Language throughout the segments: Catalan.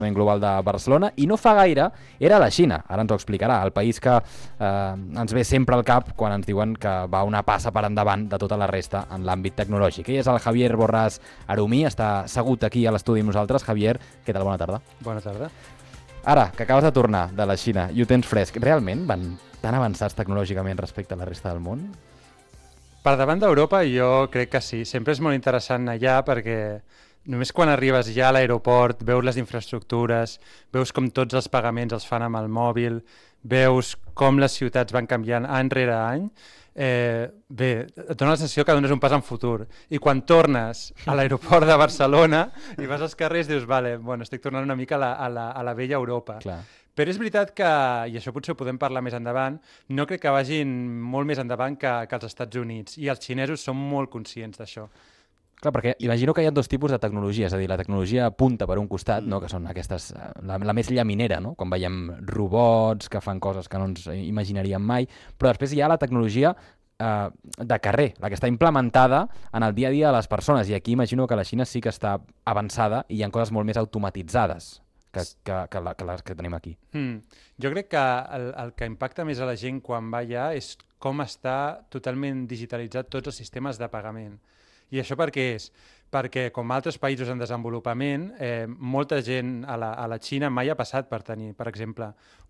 global de Barcelona, i no fa gaire era la Xina, ara ens ho explicarà, el país que ens ve sempre al cap quan ens diuen que va una passa per endavant de tota la resta en l'àmbit tecnològic. Ell és el Javier Borràs Arumí, està assegut aquí a l'estudi amb nosaltres. Javier, què tal? Bona tarda. Bona tarda. Ara, que acabes de tornar de la Xina i ho tens fresc, realment van tan avançats tecnològicament respecte a la resta del món? Per davant d'Europa jo crec que sí. Sempre és molt interessant allà perquè només quan arribes ja a l'aeroport, veus les infraestructures, veus com tots els pagaments els fan amb el mòbil, veus com les ciutats van canviant any rere any, bé, et dona la sensació que dones un pas en futur. I quan tornes a l'aeroport de Barcelona i vas als carrers dius, vale, bueno, estic tornant una mica a la vella Europa. Clar. Però és veritat que, i això potser ho podem parlar més endavant, no crec que vagin molt més endavant que els Estats Units, i els xinesos són molt conscients d'això. Clar, perquè imagino que hi ha dos tipus de tecnologia, és a dir, la tecnologia punta per un costat, no? Que són aquestes, la més llaminera, no? Quan veiem robots que fan coses que no ens imaginaríem mai, però després hi ha la tecnologia de carrer, la que està implementada en el dia a dia de les persones, i aquí imagino que la Xina sí que està avançada i hi ha coses molt més automatitzades que les que tenim aquí. Jo crec que el que impacta més a la gent quan va allà és com està totalment digitalitzat tots els sistemes de pagament. I això per què és? Perquè, com altres països en desenvolupament, molta gent a la Xina mai ha passat per tenir, per exemple,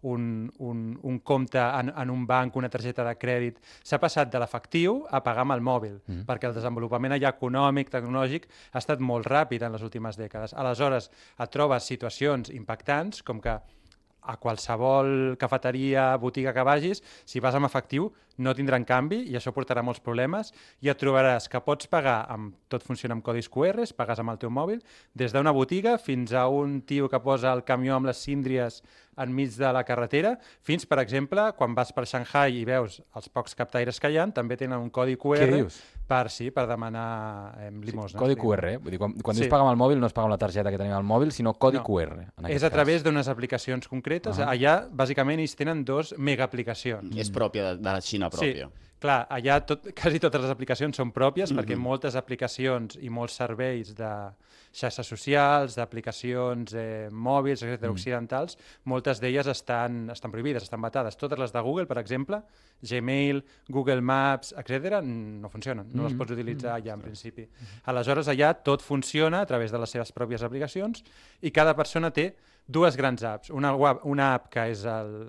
un compte en un banc, una targeta de crèdit. S'ha passat de l'efectiu a pagar amb el mòbil, perquè el desenvolupament allà econòmic, tecnològic, ha estat molt ràpid en les últimes dècades. Aleshores, et trobes situacions impactants, com que a qualsevol cafeteria, botiga que vagis, si vas amb efectiu no tindran canvi i això portarà molts problemes, i et trobaràs que pots pagar, tot funciona amb codis QR, pagues amb el teu mòbil, des d'una botiga fins a un tio que posa el camió amb les síndries enmig de la carretera, fins, per exemple, quan vas per Shanghai i veus els pocs captaires que hi ha, també tenen un codi QR per demanar limosnes. Sí, codi QR, vull dir, quan dius pagar amb el mòbil no es paga amb la targeta que tenim al mòbil, sinó codi QR. És a través d'unes aplicacions concretes. Allà, bàsicament, ells tenen dos megaaplicacions. És pròpia de la Xina pròpia. Sí, clar, allà quasi totes les aplicacions són pròpies, perquè moltes aplicacions i molts serveis de xarxes socials, d'aplicacions mòbils, etc., occidentals, moltes d'elles estan prohibides, estan vetades. Totes les de Google, per exemple, Gmail, Google Maps, etc., no funcionen, no les pots utilitzar allà en principi. Aleshores, allà tot funciona a través de les seves pròpies aplicacions i cada persona té dues grans apps. Una app que és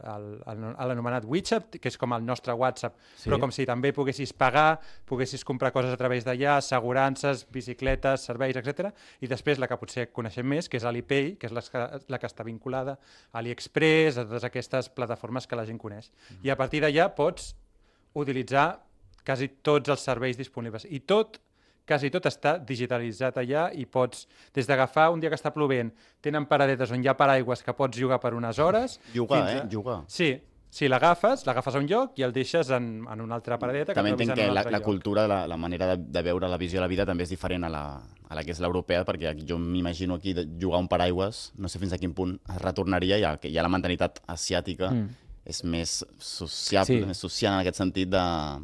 l'anomenat WeChat, que és com el nostre WhatsApp, però com si també poguessis pagar, poguessis comprar coses a través d'allà, assegurances, bicicletes, serveis, etc. I després la que potser coneixem més, que és Alipay, que és la que està vinculada a AliExpress, a totes aquestes plataformes que la gent coneix. I a partir d'allà pots utilitzar quasi tots els serveis disponibles. I quasi tot està digitalitzat allà i pots, des d'agafar un dia que està plovent, tenen paradetes on hi ha paraigües que pots jugar per unes hores. Jugar. Sí, l'agafes a un lloc i el deixes en una altra paradeta. També entenc que la cultura, la manera de veure la visió de la vida també és diferent a la que és l'europea, perquè jo m'imagino aquí jugar un paraigües, no sé fins a quin punt es retornaria, ja que la mentalitat asiàtica és més sociable, més social en aquest sentit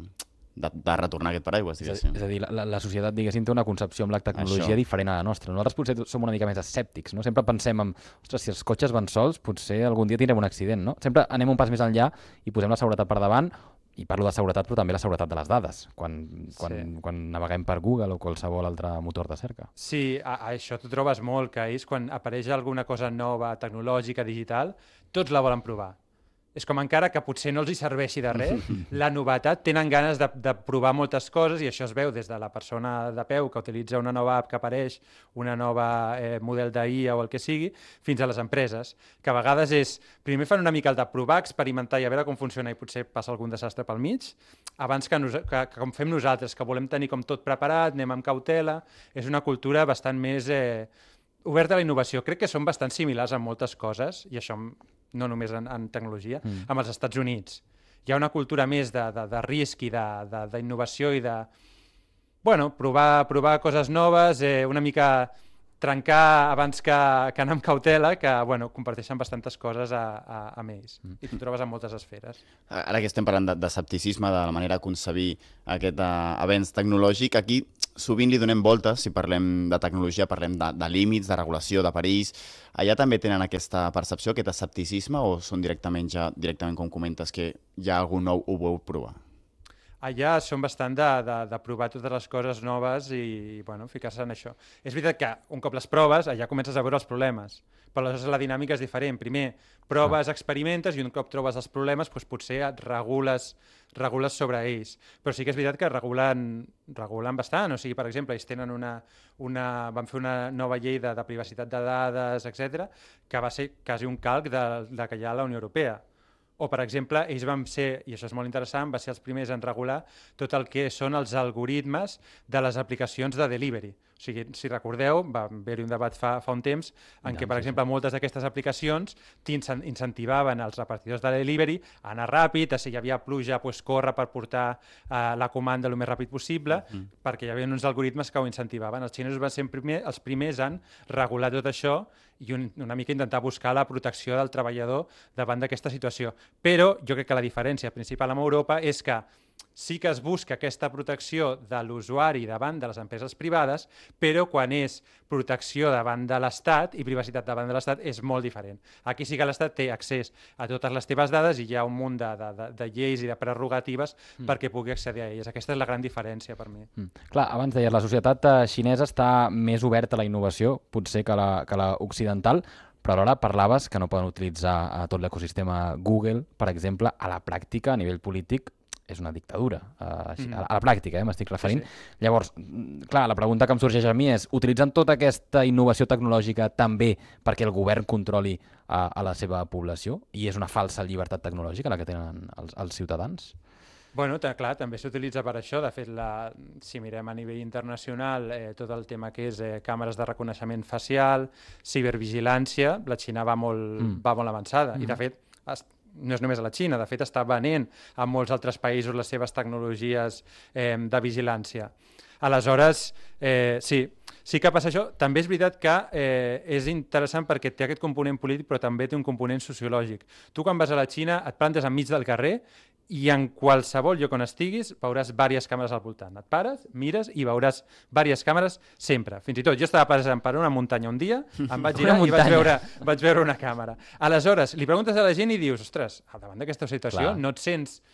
de retornar aquest paraigües, diguéssim. És a dir, la societat, diguéssim, té una concepció amb la tecnologia diferent a la nostra. Nosaltres potser som una mica més escèptics, no? Sempre pensem ostres, si els cotxes van sols, potser algun dia tindrem un accident, no? Sempre anem un pas més enllà i posem la seguretat per davant, i parlo de seguretat, però també la seguretat de les dades, quan naveguem per Google o qualsevol altre motor de cerca. Sí, això t'ho trobes molt, que és quan apareix alguna cosa nova, tecnològica, digital, tots la volen provar. És com encara que potser no els hi serveixi de res, la novetat, tenen ganes de provar moltes coses, i això es veu des de la persona de peu que utilitza una nova app que apareix, una nova model d'IA o el que sigui, fins a les empreses, que a vegades primer fan una mica el de provar, experimentar i a veure com funciona i potser passa algun desastre pel mig, abans que com fem nosaltres, que volem tenir com tot preparat, anem amb cautela. És una cultura bastant més oberta a la innovació. Crec que són bastant similars en moltes coses, i això no només en tecnologia, amb els Estats Units. Hi ha una cultura més de risc i d'innovació i de provar coses noves, una mica trencar abans que anar amb cautela, que comparteixen bastantes coses amb ells. I t'ho trobes en moltes esferes. Ara que estem parlant d'escepticisme, de la manera de concebir aquest avenç tecnològic, aquí sovint li donem voltes, si parlem de tecnologia, parlem de límits, de regulació, de perills. Allà també tenen aquesta percepció, aquest escepticisme, o són directament com comentes, que hi ha algú nou ho vol provar? Allà són bastant de provar totes les coses noves i bueno, ficar-se en això. És veritat que un cop les proves, allà comences a veure els problemes, però aleshores la dinàmica és diferent. Primer proves, experimentes i un cop trobes els problemes doncs potser et regules sobre ells. Però sí que és veritat que regulen bastant. O sigui, per exemple, ells tenen van fer una nova llei de privacitat de dades, etc, que va ser quasi un calc de que hi ha a la Unió Europea. O, per exemple, ells van ser, i això és molt interessant, van ser els primers en regular tot el que són els algoritmes de les aplicacions de delivery. O sigui, si recordeu, va haver-hi un debat fa un temps en què, per exemple, moltes d'aquestes aplicacions incentivaven els repartidors de delivery a anar ràpid, si hi havia pluja, doncs córrer per portar la comanda el més ràpid possible, perquè hi havia uns algoritmes que ho incentivaven. Els xinesos van ser els primers en regular tot això i una mica intentar buscar la protecció del treballador davant d'aquesta situació. Però jo crec que la diferència principal amb Europa és que sí que es busca aquesta protecció de l'usuari davant de les empreses privades, però quan és protecció davant de l'Estat i privacitat davant de l'Estat és molt diferent. Aquí sí que l'Estat té accés a totes les teves dades i hi ha un munt de lleis i de prerrogatives perquè pugui accedir a elles. Aquesta és la gran diferència per mi. Clar, abans deies, la societat xinesa està més oberta a la innovació, potser que la occidental, però alhora parlaves que no poden utilitzar tot l'ecosistema Google, per exemple, a la pràctica, a nivell polític, és una dictadura. A la pràctica, m'estic referint. Sí. Llavors, clar, la pregunta que em sorgeix a mi és, utilitzen tota aquesta innovació tecnològica també perquè el govern controli a la seva població i és una falsa llibertat tecnològica la que tenen els ciutadans? Bueno, clar, també s'utilitza per això. De fet, si mirem a nivell internacional tot el tema que és càmeres de reconeixement facial, cibervigilància, la Xina va molt avançada. I, de fet, no és només a la Xina, de fet està venent a molts altres països les seves tecnologies de vigilància. Aleshores, sí que passa això. També és veritat que és interessant perquè té aquest component polític però també té un component sociològic. Tu quan vas a la Xina et plantes enmig del carrer i en qualsevol lloc on estiguis veuràs diverses càmeres al voltant. Et pares, mires i veuràs diverses càmeres sempre. Fins i tot, jo estava passant per una muntanya un dia, em vaig girar i vaig veure una càmera. Aleshores, li preguntes a la gent i dius, ostres, davant d'aquesta situació no et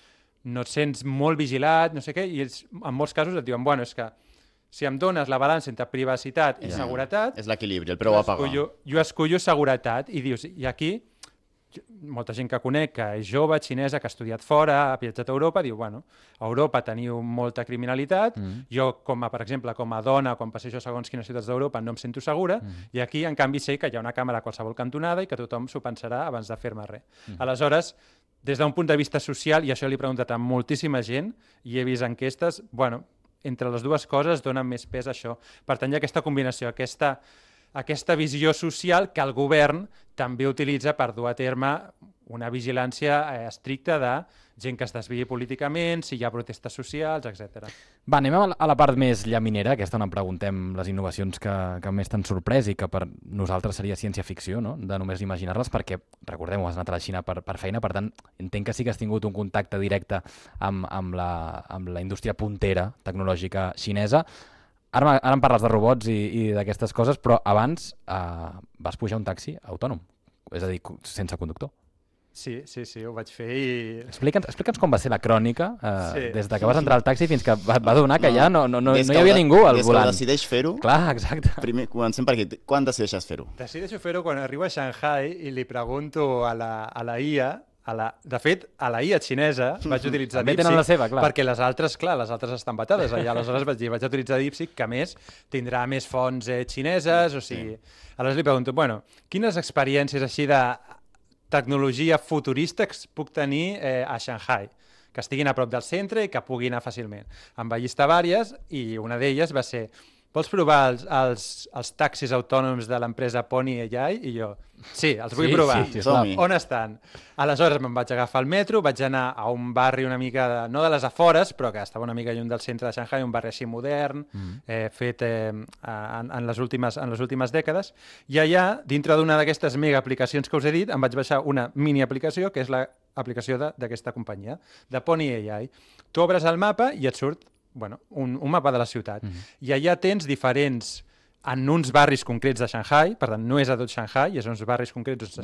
sents molt vigilat, no sé què, i ells, en molts casos et diuen, bueno, és que si em dones la balança entre privacitat i seguretat... És l'equilibri, el preu a pagar. Jo escollo seguretat i dius, i aquí molta gent que conec, que és jove, xinesa, que ha estudiat fora, ha viatjat a Europa, diu, bueno, a Europa teniu molta criminalitat, jo, per exemple, com a dona, quan passejo segons quines ciutats d'Europa, no em sento segura, i aquí, en canvi, sé que hi ha una càmera a qualsevol cantonada i que tothom s'ho pensarà abans de fer-me res. Aleshores, des d'un punt de vista social, i això li he preguntat a moltíssima gent, i he vist enquestes, bueno, entre les dues coses donen més pes a això. Per tant, hi ha aquesta combinació, aquesta visió social que el govern també utilitza per dur a terme una vigilància estricta de gent que es desviï políticament, si hi ha protestes socials, etc. Va, anem a la part més llaminera, aquesta on em preguntem les innovacions que més t'han sorprès i que per nosaltres seria ciència-ficció, no?, de només imaginar-les, perquè, recordem-ho, has anat a la Xina per feina, per tant, entenc que sí que has tingut un contacte directe amb la indústria puntera tecnològica xinesa. Ara em parles de robots i d'aquestes coses, però abans vas pujar un taxi autònom, és a dir, sense conductor. Sí, ho vaig fer i... Explica'ns com va ser la crònica, des de que vas entrar al taxi fins que va donar que ja no hi havia ningú al volant. Des que decideix fer-ho... Clar, exacte. Primer, comencem per aquí. Quan decideixes fer-ho? Decideixo fer-ho quan arribo a Shanghai i li pregunto a la IA, de fet, a la IA xinesa vaig utilitzar DeepSeek, perquè les altres estan vetades allà, aleshores vaig utilitzar DeepSeek, que a més tindrà més fonts xineses, o sigui... Aleshores li pregunto, bueno, quines experiències així de tecnologia futurista puc tenir a Shanghai, que estiguin a prop del centre i que pugui anar fàcilment. Em va llistar diverses i una d'elles va ser: vols provar els taxis autònoms de l'empresa Pony AI? I jo, sí, els vull provar. Sí, on estan? Aleshores me'n vaig agafar al metro, vaig anar a un barri una mica, no de les afores, però que estava una mica lluny del centre de Shanghai, un barri així modern, fet en les últimes dècades, i allà, dintre d'una d'aquestes mega aplicacions que us he dit, em vaig baixar una mini aplicació, que és l'aplicació d'aquesta companyia, de Pony AI. Tu obres el mapa i et surt un mapa de la ciutat. I allà tens diferents en uns barris concrets de Shanghai, per tant, no és a tot Shanghai, és uns barris concrets on